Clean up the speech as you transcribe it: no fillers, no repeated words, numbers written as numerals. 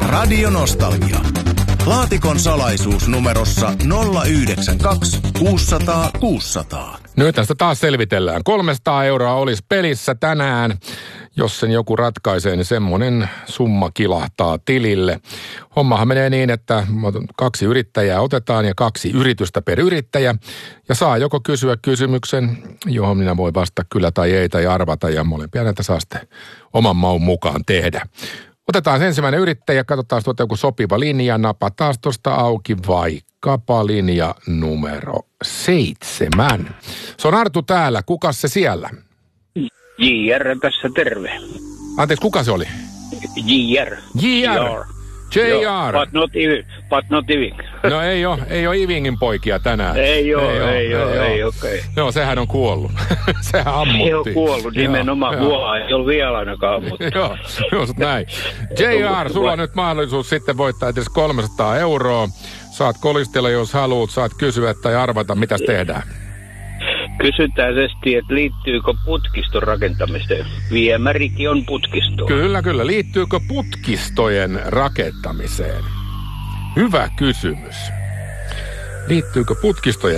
Radio Nostalgia. Laatikon salaisuus numerossa 092 600 600. Nyt tästä taas selvitellään. 300 euroa olisi pelissä tänään. Jos sen joku ratkaisee, niin semmoinen summa kilahtaa tilille. Hommahan menee niin, että 2 yrittäjää otetaan ja 2 yritystä per yrittäjä. Ja saa joko kysyä kysymyksen, johon minä voi vastata kyllä tai ei tai arvata. Ja molempia näitä saa sitten oman maun mukaan tehdä. Otetaan ensimmäinen yrittäjä, katsotaan tuota joku sopiva linja, napataan tuosta auki vaikkapa linja numero 7. Se on Artu täällä, kukas se siellä? JR tässä, terve. Anteeksi, kuka se oli? JR. JR. JR. But not Iving. No ei ole Ivingin poikia tänään. Ei ole, okei. Joo, sehän on kuollut. Sehän ammuttiin. Ei ole kuollut, nimenomaan vuoa. Ei ole vielä ainakaan ammuttu. Joo, just näin. JR, sulla on nyt mahdollisuus sitten voittaa edes 300 euroa. Saat kolistella, jos haluat, saat kysyä tai arvata, mitäs tehdään. Kysytään sesti, että liittyykö putkiston rakentamiseen? Viemärikin on putkisto. Kyllä. Liittyykö putkistojen rakentamiseen? Hyvä kysymys. Liittyykö putkistojen